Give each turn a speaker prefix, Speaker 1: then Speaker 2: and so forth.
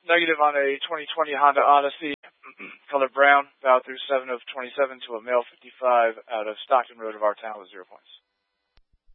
Speaker 1: Negative on a 2020 Honda Odyssey, color brown, valid through 7 of 27 to a male 55 out of Stockton Road of our town with 0 points.